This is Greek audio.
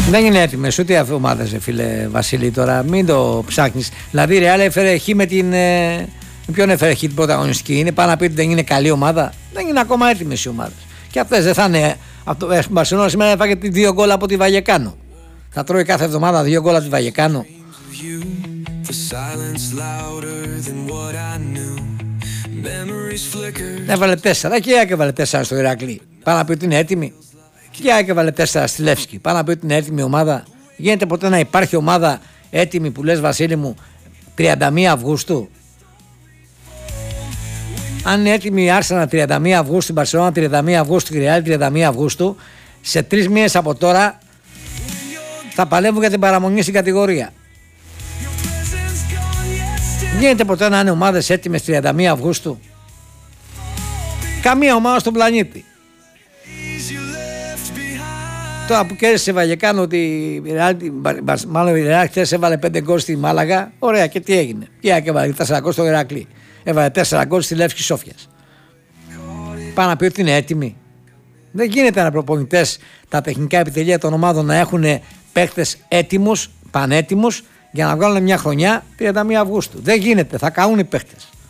Δεν είναι έτοιμες ούτε οι ομάδες, φίλε Βασίλη, τώρα μην το ψάχνεις. Δηλαδή η Ρεάλ έφερε χ με την. Ποιον έφερε χ την πρωταγωνιστική? Είναι πάνω να πει ότι δεν είναι καλή ομάδα. Δεν είναι ακόμα έτοιμες οι ομάδες. Και αυτές δεν θα είναι. Η Μπαρσελόνα σήμερα έφαγε 2 γκολ από τη Βαγεκάνο. Θα τρώει κάθε εβδομάδα 2 γκολ από τη Βαγεκάνο. Έβαλε 4 και η ΑΕΚ έβαλε 4 στο Ηράκλειο. Πάνω να πει ότι είναι έτοιμη. Και η ΑΕΚ έβαλε 4 στη Λεύσκη. Πάνω να πει ότι είναι έτοιμη ομάδα. Γίνεται ποτέ να υπάρχει ομάδα έτοιμη που λες, Βασίλη μου, 31 Αυγούστου? Αν είναι έτοιμη η Άρσενα 31 Αυγούστου, η Μπαρσελόνα 31 Αυγούστου, η Ρεάλ 31 Αυγούστου, σε 3 μήνες από τώρα θα παλεύουν για την παραμονή στην κατηγορία. Γίνεται ποτέ να είναι ομάδες έτοιμες 31 Αυγούστου? Καμία ομάδα στον πλανήτη. Τώρα που κέρδισε η Βαγεκάνο ότι η Ρεάλ χθες έβαλε 5 γκολ στη Μάλαγα, ωραία, και τι έγινε? Η ΑΕΚ έβαλε 4 γκολ στο Ηράκλειο. Έβαλε 4 γκολ στη Λεύσκη Σόφιας. Πάνω να πει ότι είναι έτοιμοι. Δεν γίνεται να προπονητές, τα τεχνικά επιτελεία των ομάδων να έχουν παίχτες έτοιμους, πανέτοιμους, για να βγάλουν μια χρονιά 31 Αυγούστου. Δεν γίνεται, θα καούν οι παίχτες.